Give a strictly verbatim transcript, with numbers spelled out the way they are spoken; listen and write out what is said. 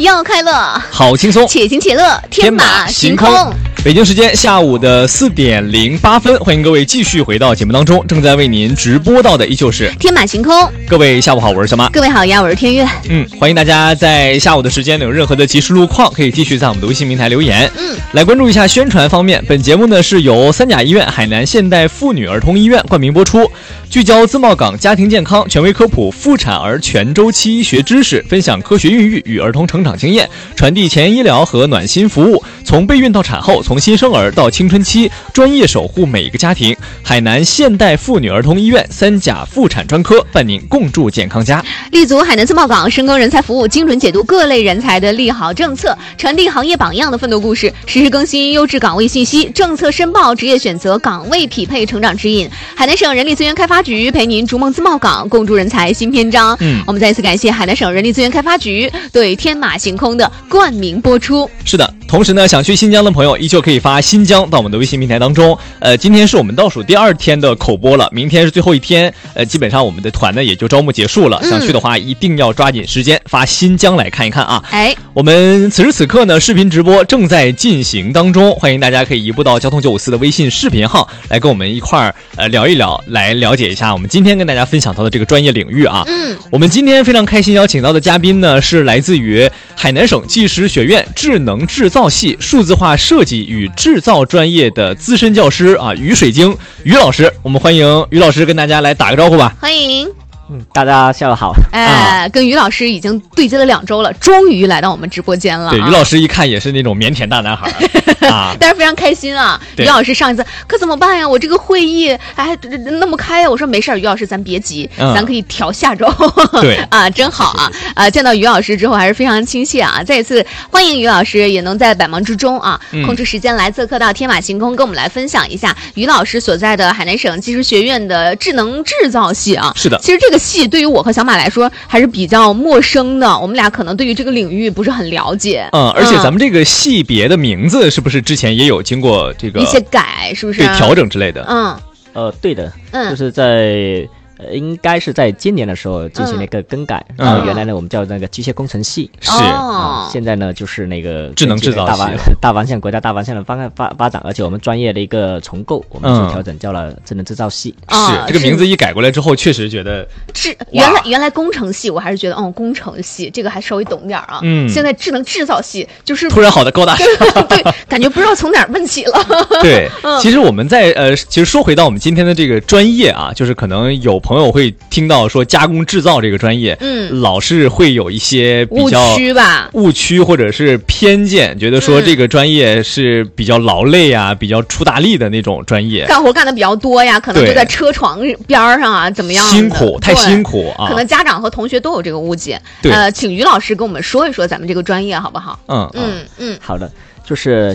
要快乐， 好轻松， 且行且乐，天马行空。 北京时间下午的四点零八分，欢迎各位继续回到节目当中。正在为您直播到的依旧是天马行空。 各位下午好，我是小马。 各位好呀，我是天悦。 嗯，欢迎大家在下午的时间有任何的及时路况，可以继续在我们的微信平台留言。 嗯， 来关注一下宣传方面。本节目呢是由三甲医院海南现代妇女儿童医院冠名播出，聚焦自贸港家庭健康，权威科普妇产儿全周期医学知识，分享科学孕育与儿童成长经验，传递前沿医疗和暖心服务，从备孕到产后，从新生儿到青春期，专业守护每一个家庭。海南现代妇女儿童医院三甲妇产专科伴您共筑健康家。 立足海南自贸港，深耕人才服务，精准解读各类人才的利好政策，传递行业榜样的奋斗故事，实时更新优质岗位信息，政策申报、职业选择、岗位匹配、成长指引。海南省人力资源开发局陪您逐梦自贸港，共筑人才新篇章。嗯，我们再一次感谢海南省人力资源开发局对天马行空的冠名播出。 是的，同时呢，想去新疆的朋友依旧可以发新疆到我们的微信平台当中。呃，今天是我们倒数第二天的口播了，明天是最后一天。呃，基本上我们的团呢也就招募结束了。嗯、想去的话，一定要抓紧时间发新疆来看一看啊！ 哎， 我们此时此刻呢，视频直播正在进行当中，欢迎大家可以移步到交通九五四的微信视频号来跟我们一块儿呃聊一聊，来了解一下我们今天跟大家分享到的这个专业领域啊。 嗯， 我们今天非常开心邀请到的嘉宾呢是来自于海南省技师学院智能制造系数字化设计与制造专业的资深教师啊，于水晶于老师。我们欢迎于老师跟大家来打个招呼吧。 欢迎。 嗯，大家下午好。 哎、啊，跟于老师已经对接了两周了，终于来到我们直播间了、啊。 对，于老师一看也是那种腼腆大男孩啊， 但是非常开心啊。于老师上一次可怎么办呀？我这个会议哎那么开呀？我说没事儿，于老师咱别急，嗯、咱可以调下周。 对啊，真好啊！啊，见到于老师之后还是非常亲切啊。再一次欢迎于老师，也能在百忙之中啊、嗯、空出时间来做客到天马行空，跟我们来分享一下于老师所在的海南省技师学院的智能制造系啊。 是的， 其实这个系对于我和小马来说还是比较陌生的，我们俩可能对于这个领域不是很了解。 嗯，而且咱们这个系别的名字是不是之前也有经过这个一些改，是不是？ 对，调整之类的。 嗯， 呃，对的， 嗯， 就是在。呃，应该是在今年的时候进行了一个更改。嗯、然后原来呢，我们叫那个机械工程系， 是啊、呃，现在呢就是那个智能制造系， 大方大方向国家大方向的方向发发展，而且我们专业的一个重构，我们就调整叫了智能制造系。 嗯、 是这个名字一改过来之后，确实觉得智原来原来工程系，我还是觉得哦，工程系这个还稍微懂点啊。 嗯， 现在智能制造系就是突然好的高大上， 对，感觉不知道从哪儿问起了。 对，嗯、其实我们在呃，其实说回到我们今天的这个专业啊，就是可能有朋友会听。听到说加工制造这个专业， 嗯， 老是会有一些比较误区吧， 误区或者是偏见，觉得说这个专业是比较劳累啊，嗯、比较出大力的那种专业， 干活干的比较多呀，可能就在车床边上啊，怎么样？ 辛苦，太辛苦啊！ 可能家长和同学都有这个误解。 对， 呃，请于老师跟我们说一说咱们这个专业好不好？ 嗯嗯嗯， 好的，就是